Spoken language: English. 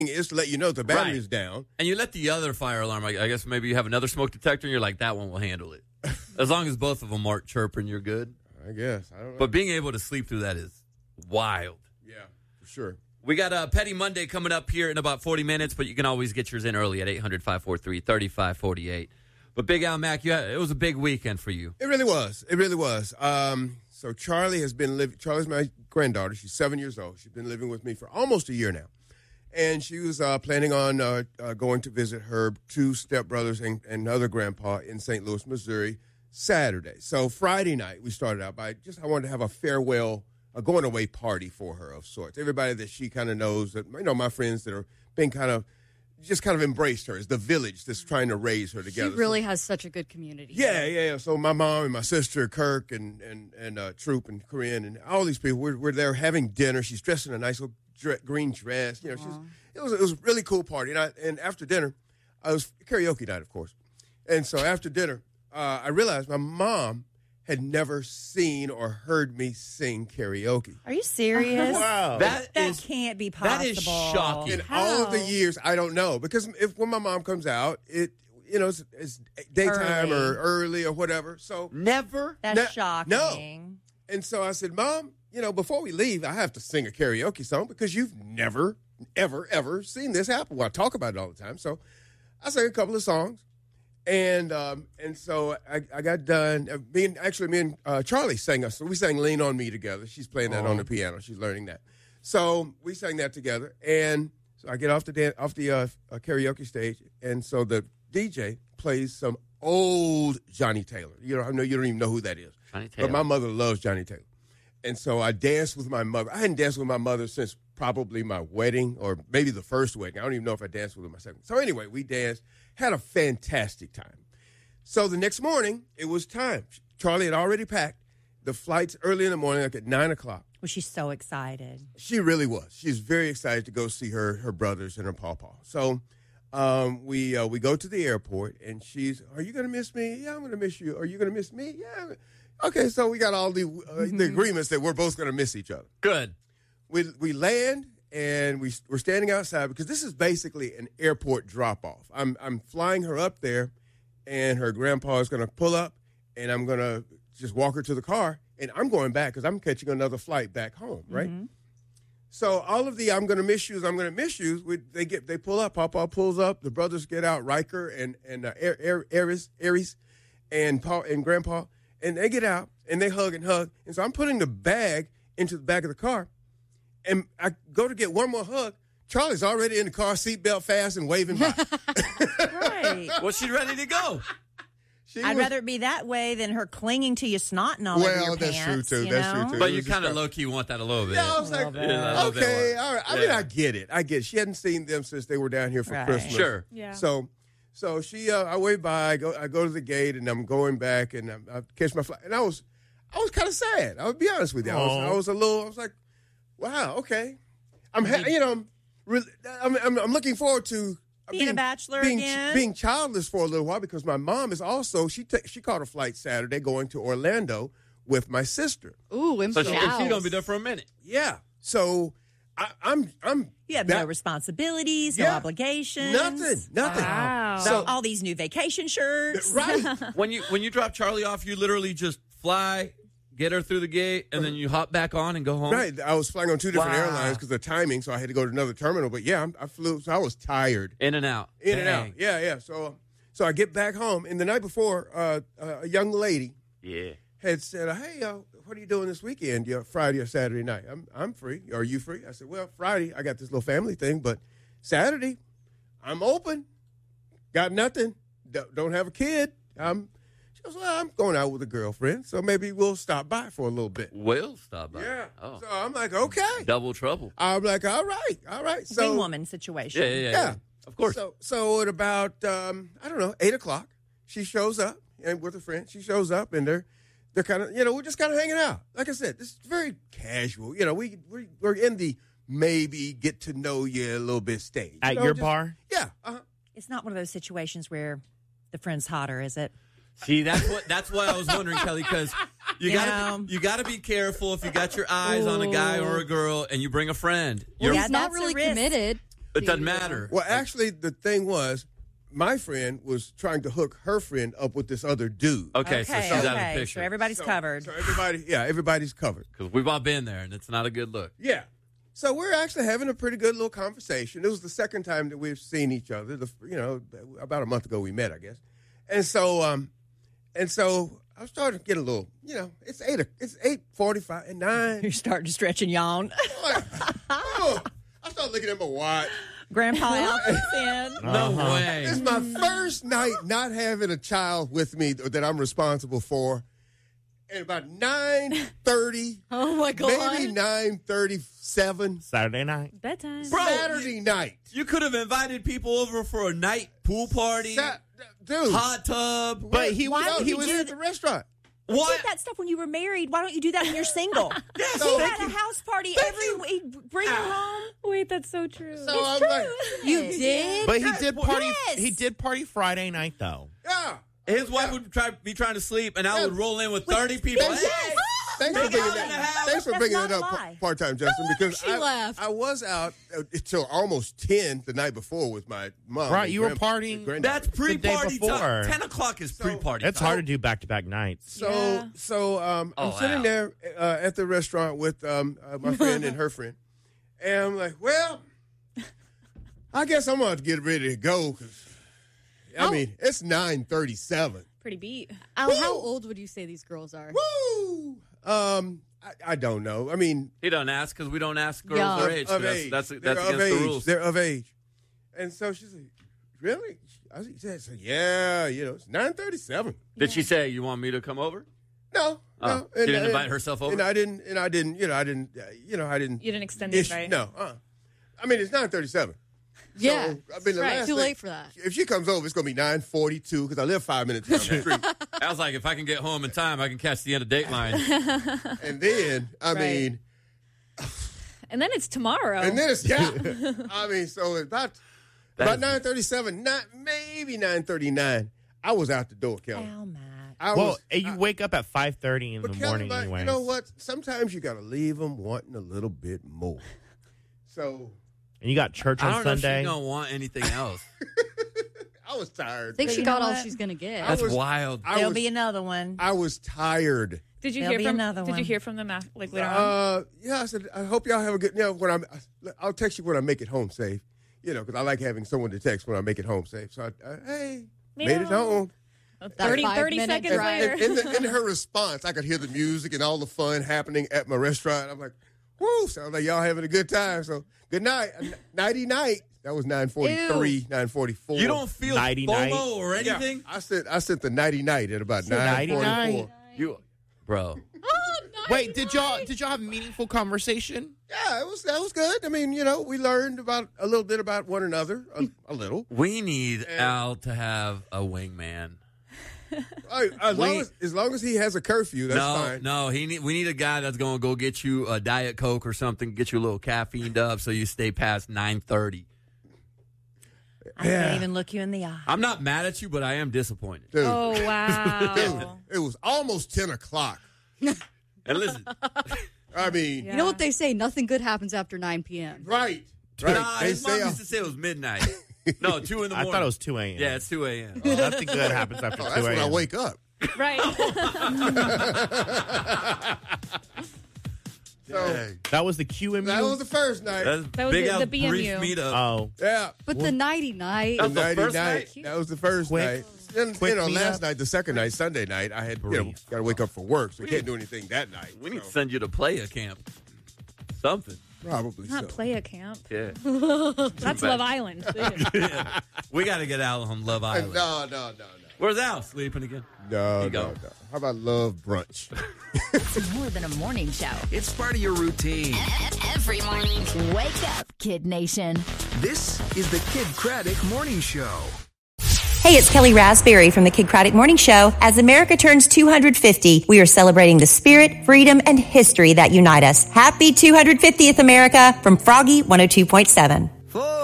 is to let you know the battery is down. And you let the other fire alarm, I guess maybe you have another smoke detector and you're like, that one will handle it. As long as both of them aren't chirping, you're good. I guess. I don't know. But being able to sleep through that is wild. Yeah, for sure. We got a Petty Monday coming up here in about 40 minutes, but you can always get yours in early at 800-543-3548. But Big Al Mac, it was a big weekend for you. It really was. It really was. So Charlie has been living. Charlie's my granddaughter. She's 7 years old. She's been living with me for almost a year now. And she was planning on going to visit her two stepbrothers and other grandpa in St. Louis, Missouri, Saturday. So Friday night, we started out I wanted to have a farewell, a going-away party for her of sorts. Everybody that she kind of knows, that my friends that are being kind of embraced her as the village that's trying to raise her together. She really has such a good community. Yeah. So my mom and my sister, Kirk, and Troop and Corinne and all these people, we're there having dinner. She's dressed in a nice little green dress. It was a really cool party. And after dinner, I was karaoke night, of course. And so after dinner, I realized my mom had never seen or heard me sing karaoke. Are you serious? Wow. That can't be possible. That is shocking. In all of the years, I don't know. Because when my mom comes out, it's daytime or early or whatever. So never? That's shocking. No. And so I said, Mom, before we leave, I have to sing a karaoke song because you've never, ever, ever seen this happen. Well, I talk about it all the time. So I sang a couple of songs. And so I got done. Me and Charlie sang us. So we sang "Lean on Me" together. She's playing that on the piano. She's learning that. So we sang that together. And so I get off the karaoke stage, and so the DJ plays some old Johnny Taylor. I know you don't even know who that is. Johnny Taylor. But my mother loves Johnny Taylor. And so I danced with my mother. I hadn't danced with my mother since probably my wedding or maybe the first wedding. I don't even know if I danced with her my second. So anyway, we danced, had a fantastic time. So the next morning, it was time. Charlie had already packed. The flight's early in the morning, like at 9 o'clock. Was she so excited? She really was. She's very excited to go see her brothers and her pawpaw. So we go to the airport, and she's, "Are you going to miss me?" "Yeah, I'm going to miss you." "Are you going to miss me?" "Yeah." Okay, so we got all the agreements that we're both going to miss each other. Good. We land, and we're standing outside because this is basically an airport drop-off. I'm flying her up there, and her grandpa is going to pull up, and I'm going to just walk her to the car, and I'm going back because I'm catching another flight back home, right? Mm-hmm. So all of the "I'm going to miss yous," they pull up. Papa pulls up. The brothers get out, Riker and Aries and Paul and Grandpa. And they get out, and they hug. And so I'm putting the bag into the back of the car, and I go to get one more hug. Charlie's already in the car, seatbelt fast and waving by. Right. Well, she's ready to go. I'd rather it be that way than her clinging to you, snotting all over your pants. Well, that's true, too. That's true, too. But you kind of low-key want that a little bit. Yeah, I was like, okay, all right. I mean, I get it. She hadn't seen them since they were down here for Christmas. Sure. Yeah. So she, I wave by. I go to the gate, and I'm going back, and I catch my flight. And I was kind of sad. I'll be honest with you. I was like, wow, okay. I'm looking forward to being a bachelor again, being childless for a little while because my mom is also she caught a flight Saturday going to Orlando with my sister. Ooh, so she's gonna be there for a minute. Yeah. So I'm. You have no responsibilities, no obligations, nothing. Wow. So all these new vacation shirts, right? When you drop Charlie off, you literally just fly, get her through the gate, and then you hop back on and go home. Right. I was flying on two different airlines because of the timing, so I had to go to another terminal. But yeah, I flew, so I was tired. In and out. And out. Yeah. So I get back home, and the night before, a young lady had said, "Hey, what are you doing this weekend? Friday or Saturday night?" I'm free. Are you free? I said, "Well, Friday I got this little family thing, but Saturday I'm open. Got nothing. Don't have a kid. She goes, "Well, I'm going out with a girlfriend, so maybe we'll stop by for a little bit." We'll stop by. Yeah. Oh. So I'm like, okay. Double trouble. I'm like, all right. So wing woman situation. Yeah. Of course. So at about 8 o'clock, she shows up and with a friend. She shows up and they're kind of we're just kind of hanging out. Like I said, this is very casual. We're in the maybe get to know you a little bit stage at your bar. Yeah. It's not one of those situations where the friend's hotter, is it? See, that's what I was wondering, Kelly, because you gotta be careful if you got your eyes on a guy or a girl and you bring a friend. Well, he's not really committed. It doesn't matter. Well, actually, the thing was, my friend was trying to hook her friend up with this other dude. Okay, so she's out of the picture. So everybody's covered. So everybody's covered. Because we've all been there, and it's not a good look. Yeah. So we're actually having a pretty good little conversation. It was the second time that we've seen each other. About a month ago we met, I guess. And so I started to get a little, it's 8:45 and 9. You're starting to stretch and yawn. I started looking at my watch. Grandpa outfits in. No way. It's my first night not having a child with me that I'm responsible for. And about 9:30, Oh my God. maybe 9:37, Saturday night. Bedtime. Bro, Saturday night. You could have invited people over for a night pool party, Dude, hot tub. But he was would he you was do at the restaurant. You What? did that stuff when you were married. Why don't you do that when you're single? Yes, He thank had a you. house party every week. Bring her home. Wait, that's so true. So I'm like, You did? But he did party. Yes. He did party Friday night though. yeah. His wife would be trying to sleep, and I would roll in with 30 people. Thanks, Hey, thanks for Take bringing out in the that. house. Thanks for That's bringing not it a up lie. part-time, Justin, because she left. I was out until almost 10 the night before with my mom. Right, and you were partying. That's The day pre-party before. time. 10 o'clock is pre-party It's time. hard to do back-to-back nights. So I'm Oh, sitting wow. there at the restaurant with my friend and her friend, and I'm like, well, I guess I'm going to get ready to go because, it's 9:37. Pretty beat. Al, how old would you say these girls are? Woo! I don't know. I mean, He doesn't ask because we don't ask girls Yeah. their age. of That's, age. that's They're against of the age. rules. They're of age. And so she said, really? I said, yeah, it's 9:37. Did she say, you want me to come over? No, Oh, no. she didn't invite herself over? And I didn't. You didn't extend the ish- invite. No. I mean, it's 9:37. Yeah. So, I mean, the Right. last Too thing- late for that. If she comes over, it's going to be 9:42 because I live 5 minutes down the street. I was like, if I can get home in time, I can catch the end of Dateline. And then, And then it's tomorrow. and then it's, I mean, so about 9:37, maybe 9:39, I was out the door, Kelly. Oh, Matt. You wake up at 5:30 in the But Kelly, morning like, anyway. you know what? Sometimes you got to leave them wanting a little bit more. So And you got church I on don't know if Sunday. she don't want anything else. I was tired. I think But she you got know all what? she's going to get. That's was- wild. There'll be another one. I was tired. Did you There'll hear be from another Did one. you hear from them later on? Yeah, I said, I hope y'all have a good, I'll text you when I make it home safe, because I like having someone to text when I make it home safe. So, hey, made it home. 30 5-minute seconds drive. later. In her response, I could hear the music and all the fun happening at my restaurant. I'm like, whoo, sounds like y'all having a good time. So, good night. Nighty night. That was 9:43, 9:44. You don't feel Nighty FOMO night. or anything? I sent the nighty night at about Nighty 9:44. night. Bro. Wait, did y'all have a meaningful conversation? Yeah, that was good. I mean, we learned a little bit about one another, a little. We need Al to have a wingman. As long as he has a curfew, that's fine. No, we need a guy that's going to go get you a Diet Coke or something, get you a little caffeined up so you stay past 9:30. I can't even look you in the eye. I'm not mad at you, but I am disappointed. Dude, Oh, wow. it was almost 10 o'clock. And listen, I mean, You know what they say? Nothing good happens after 9 p.m. right. nah, They his mom say, used to say it was midnight. No, 2 in the I morning. thought it was 2 a.m. Yeah, it's 2 a.m. Nothing good happens after 2 that's when I a.m. wake up. Right. So, That was the QMU. that was the first night. That's That was Big the Al's BMU. brief meetup. Oh, Yeah. But the nighty night. That was the Nighty first night. night? That was the first Quick- night. Then, quick last meetup. night, the second night, Sunday night, I had, Brief. got to wake up for work, so we can't do anything that night. We need to So, send you to playa camp. Something. probably Not so. play a camp. Yeah. That's Love Island. We got to get Al on Love Island. No. Where's Al sleeping again? No. go. How about love brunch? It's more than a morning show. It's part of your routine. Every morning. Wake up, Kid Nation. This is the Kid Craddock Morning Show. Hey, it's Kelly Raspberry from the Kid Craddock Morning Show. As America turns 250, we are celebrating the spirit, freedom, and history that unite us. Happy 250th, America, from Froggy 102.7.